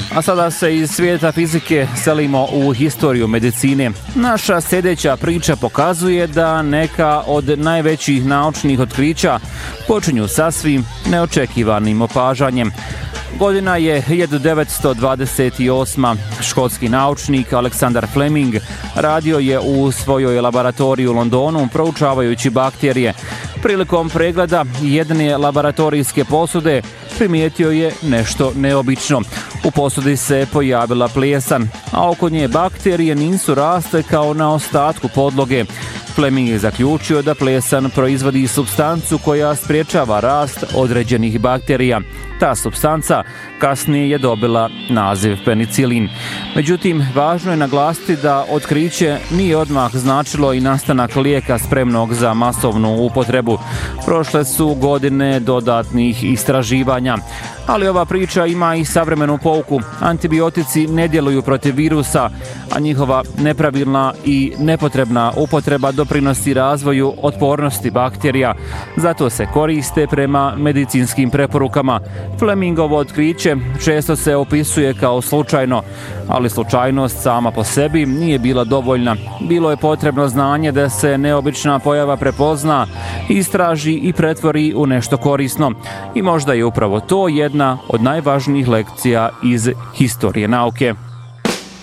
A sada se iz svijeta fizike selimo u historiju medicine. Naša sljedeća priča pokazuje da neka od najvećih naučnih otkrića počinju sasvim neočekivanim opažanjem. Godina je 1928. Škotski naučnik Alexander Fleming radio je u svojoj laboratoriji u Londonu proučavajući bakterije. Prilikom pregleda jedne laboratorijske posude primijetio je nešto neobično. U posudi se pojavila plijesan, a oko nje bakterije nisu rasle kao na ostatku podloge. Fleming je zaključio da plijesan proizvodi supstancu koja sprječava rast određenih bakterija. Ta supstanca kasnije je dobila naziv penicilin. Međutim, važno je naglasiti da otkriće nije odmah značilo i nastanak lijeka spremnog za masovnu upotrebu. Prošle su godine dodatnih istraživanja. Ali ova priča ima i savremenu pouku. Antibiotici ne djeluju protiv virusa, a njihova nepravilna i nepotrebna upotreba doprinosi razvoju otpornosti bakterija. Zato se koriste prema medicinskim preporukama. Flemingovo otkriće često se opisuje kao slučajno, ali slučajnost sama po sebi nije bila dovoljna. Bilo je potrebno znanje da se neobična pojava prepozna, istraži i pretvori u nešto korisno. I možda je upravo to jedna od najvažnijih lekcija iz historije nauke.